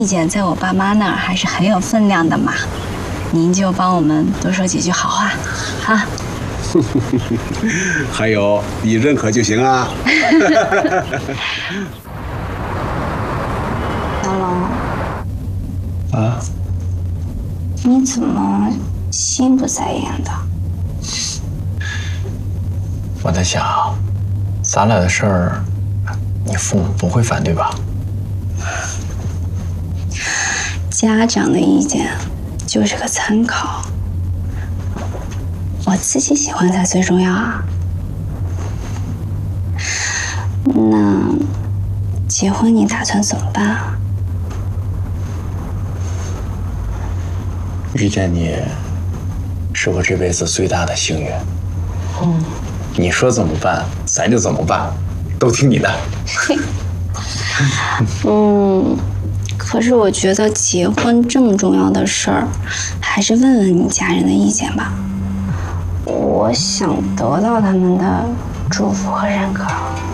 意见在我爸妈那儿还是很有分量的嘛，您就帮我们多说几句好话，啊。 还有你认可就行啊。 小龙， 啊？ 你怎么心不在焉的？ 我在想，咱俩的事儿，你父母不会反对吧？ 家长的意见就是个参考，我自己喜欢才最重要啊。那结婚你打算怎么办啊？ 遇见你，是我这辈子最大的幸运。你说怎么办，咱就怎么办，都听你的。 可是我觉得结婚这么重要的事儿，还是问问你家人的意见吧。我想得到他们的祝福和认可。